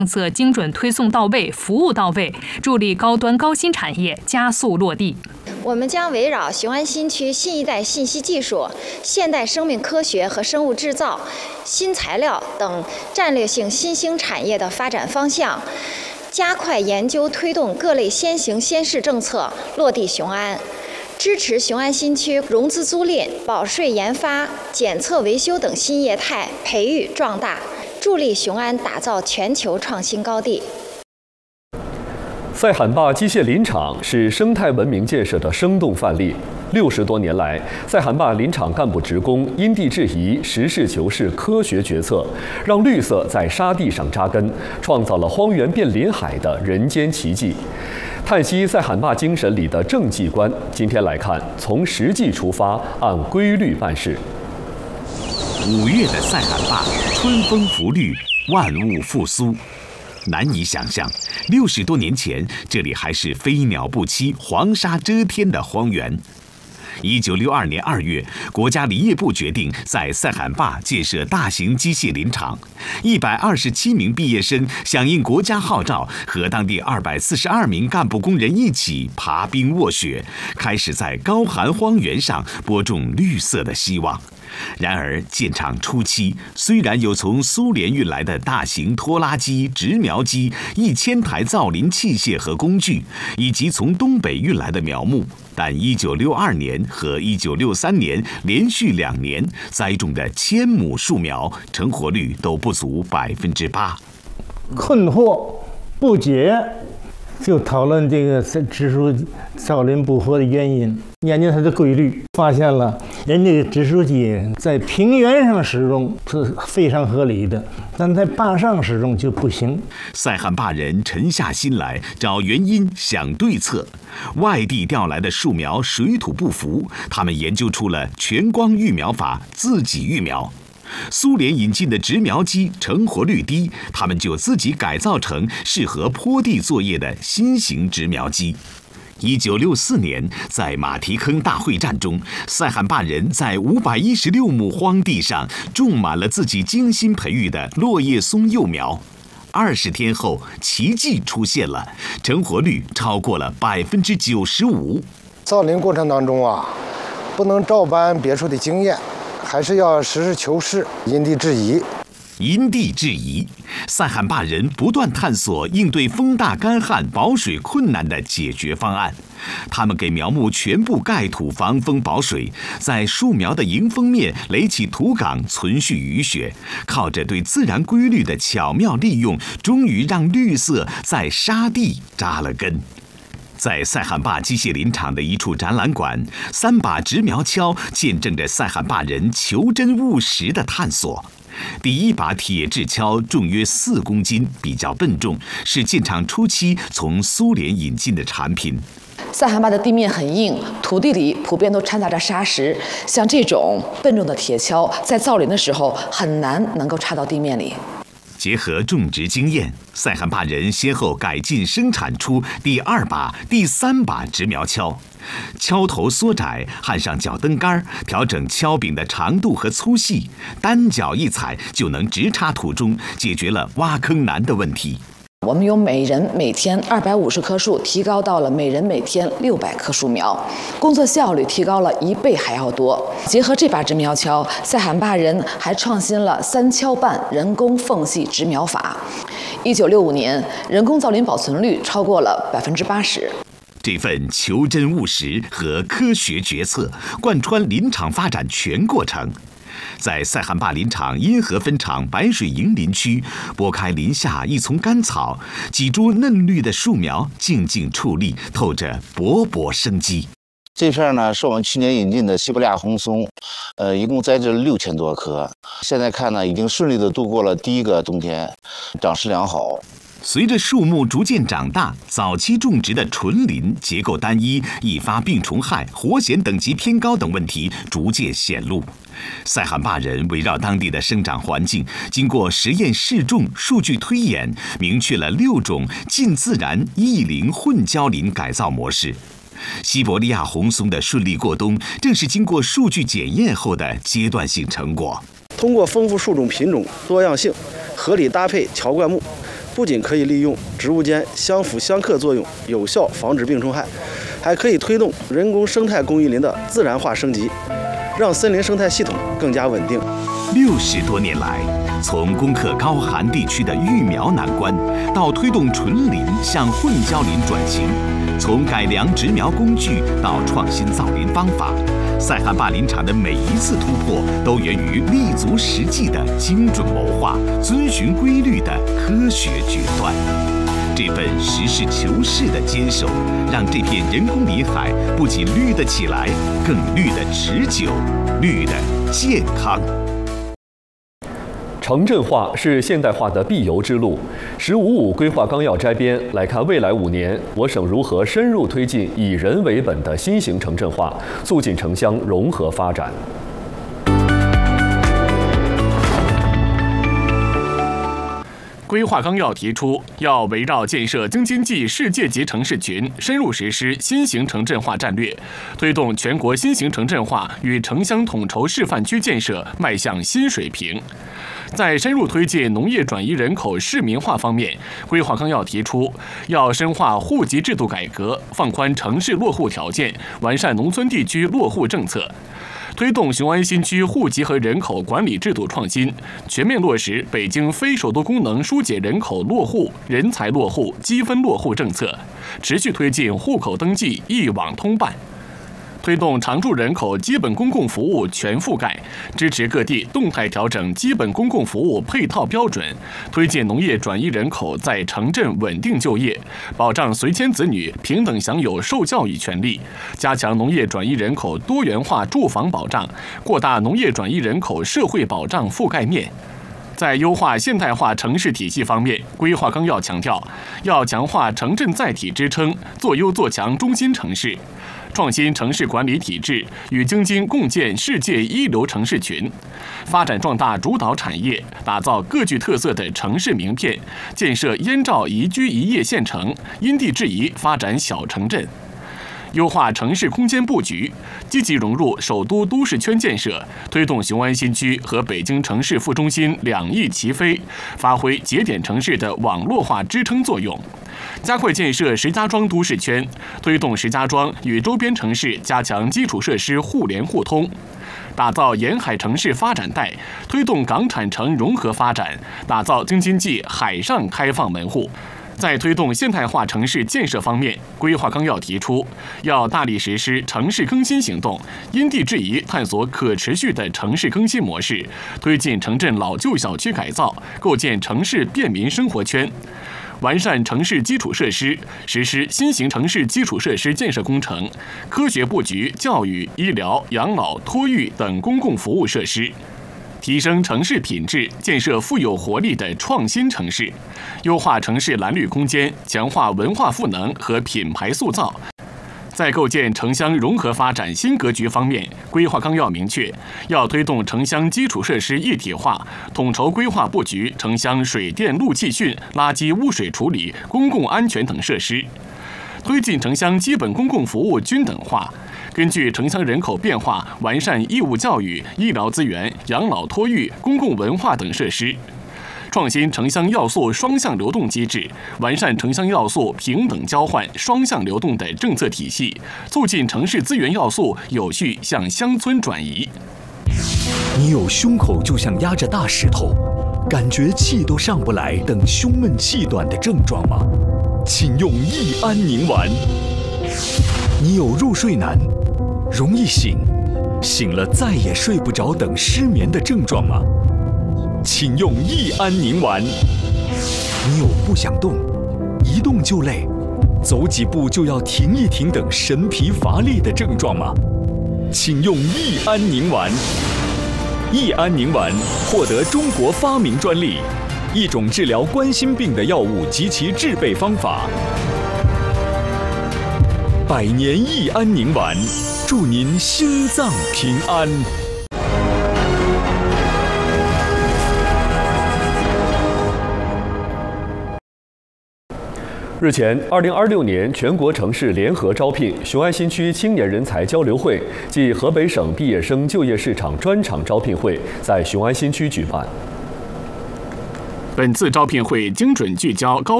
政策精准推送到位，服务到位，助力高端高新产业加速落地。 我们将围绕雄安新区新一代信息技术、现代生命科学和生物制造、新材料等战略性新兴产业的发展方向，加快研究推动各类先行先试政策落地雄安，支持雄安新区融资租赁、保税研发、检测维修等新业态培育壮大，助力雄安打造全球创新高地。 赛罕坝机械林场是生态文明建设的生动范例。60多年来，赛罕坝林场干部职工因地制宜、实事求是、科学决策，让绿色在沙地上扎根，创造了荒原变林海的人间奇迹。叹息赛罕坝精神里的政绩观，今天来看，从实际出发，按规律办事。 5月的赛罕坝，春风拂绿，万物复苏。难以想象，60多年前，这里还是飞鸟不栖、黄沙遮天的荒原。1962年2月，国家林业部决定在赛罕坝建设大型机械林场，127名毕业生响应国家号召，和当地242名干部工人一起爬冰卧雪，开始在高寒荒原上播种绿色的希望。然而，建厂初期，虽然有从苏联运来的大型拖拉机、植苗机、1000台造林器械和工具，以及从东北运来的苗木，但1962年和1963年连续2年栽种的1000亩树苗，成活率都不足8%。 困惑不解，就讨论这个植树造林不活的原因，研究它的规律，发现了人这个植树机在平原上使用是非常合理的，但在坝上使用就不行。 赛罕坝人沉下心来找原因、想对策。外地调来的树苗水土不服，他们研究出了全光育苗法，自己育苗。苏联引进的植苗机成活率低，他们就自己改造成适合坡地作业的新型植苗机。1964年，在马蹄坑大会战中，赛罕坝人在516亩荒地上种满了自己精心培育的落叶松幼苗。20天后，奇迹出现了，成活率超过了95%。 造林过程当中啊，不能照搬别处的经验，还是要实事求是，因地制宜。 因地制宜，赛罕坝人不断探索应对风大干旱、保水困难的解决方案。他们给苗木全部盖土防风保水，在树苗的迎风面垒起土岗，存蓄雨雪。靠着对自然规律的巧妙利用，终于让绿色在沙地扎了根。在赛罕坝机械林场的一处展览馆，3把植苗锹见证着赛罕坝人求真务实的探索。第一把铁制锹重约4公斤，比较笨重，是建厂初期从苏联引进的产品。 赛罕坝的地面很硬，土地里普遍都掺杂着沙石，像这种笨重的铁锹，在造林的时候很难能够插到地面里。 结合种植经验，赛罕坝人先后改进生产出第2把、第3把植苗锹。锹头缩窄，焊上脚蹬杆，调整锹柄的长度和粗细，单脚一踩就能直插土中，解决了挖坑难的问题。 我们由每人每天250棵树提高到了每人每天600棵树苗，工作效率提高了1倍还要多。结合这把植苗锹，赛罕坝人还创新了3锹半人工缝隙植苗法。1965年，人工造林保存率超过了80%。 这份求真务实和科学决策贯穿林场发展全过程。在赛罕坝林场因河分场白水营林区，拨开林下一丛干草，几株嫩绿的树苗静静矗立，透着勃勃生机。 这片呢是我们去年引进的西伯利亚红松，一共栽植了6000多棵。现在看呢，已经顺利地度过了第一个冬天，长势良好。 随着树木逐渐长大，早期种植的纯林结构单一，易发病虫害、火险等级偏高等问题逐渐显露。赛罕坝人围绕当地的生长环境，经过实验试种、数据推演，明确了6种近自然异林混交林改造模式。西伯利亚红松的顺利过冬，正是经过数据检验后的阶段性成果。 通过丰富树种品种多样性、合理搭配乔灌木， 不仅可以利用植物间相辅相克作用，有效防止病虫害，还可以推动人工生态公益林的自然化升级，让森林生态系统更加稳定。 60多年来，从攻克高寒地区的育苗难关，到推动纯林向混交林转型，从改良植苗工具到创新造林方法，塞罕坝林场的每一次突破，都源于立足实际的精准谋划、遵循规律的科学决断。这份实事求是的坚守，让这片人工林海不仅绿得起来，更绿得持久，绿得健康。 城镇化是现代化的必由之路。“15+5”规划纲要摘编来看，未来5年，我省如何深入推进以人为本的新型城镇化，促进城乡融合发展。 规划纲要提出，要围绕建设京津冀世界级城市群，深入实施新型城镇化战略，推动全国新型城镇化与城乡统筹示范区建设迈向新水平。在深入推进农业转移人口市民化方面，规划纲要提出，要深化户籍制度改革，放宽城市落户条件，完善农村地区落户政策。推动雄安新区户籍和人口管理制度创新，全面落实北京非首都功能疏解人口落户、人才落户、积分落户政策，持续推进户口登记一网通办。推动常住人口基本公共服务全覆盖，支持各地动态调整基本公共服务配套标准，推进农业转移人口在城镇稳定就业，保障随迁子女平等享有受教育权利，加强农业转移人口多元化住房保障，扩大农业转移人口社会保障覆盖面。在优化现代化城市体系方面，规划纲要强调，要强化城镇载体支撑，做优做强中心城市，创新城市管理体制，与京津共建世界一流城市群，发展壮大主导产业，打造各具特色的城市名片，建设燕赵宜居宜业县城，因地制宜发展小城镇。优化城市空间布局，积极融入首都都市圈建设，推动雄安新区和北京城市副中心两翼齐飞，发挥节点城市的网络化支撑作用。加快建设石家庄都市圈，推动石家庄与周边城市加强基础设施互联互通，打造沿海城市发展带，推动港产城融合发展，打造京津冀海上开放门户。在推动现代化城市建设方面，规划纲要提出，要大力实施城市更新行动，因地制宜探索可持续的城市更新模式，推进城镇老旧小区改造，构建城市便民生活圈。完善城市基础设施，实施新型城市基础设施建设工程，科学布局教育、医疗、养老、托育等公共服务设施。提升城市品质，建设富有活力的创新城市，优化城市蓝绿空间，强化文化赋能和品牌塑造。在构建城乡融合发展新格局方面，规划纲要明确，要推动城乡基础设施一体化，统筹规划布局城乡水电路气汛、垃圾污水处理、公共安全等设施，推进城乡基本公共服务均等化。根据城乡人口变化，完善义务教育、医疗资源、养老托育、公共文化等设施，创新城乡要素双向流动机制，完善城乡要素平等交换、双向流动的政策体系，促进城市资源要素有序向乡村转移。 你有胸口就像压着大石头，感觉气都上不来等胸闷气短的症状吗？请用益安宁丸。你有入睡难、容易醒、醒了再也睡不着等失眠的症状吗？请用益安宁丸。你有不想动、一动就累、走几步就要停一停等神疲乏力的症状吗？请用益安宁丸。益安宁丸获得中国发明专利，一种治疗冠心病的药物及其制备方法。百年益安宁丸，祝您心脏平安。 日前，2026年全国城市联合招聘雄安新区青年人才交流会暨河北省毕业生就业市场专场招聘会在雄安新区举办。 本次招聘会精准聚焦高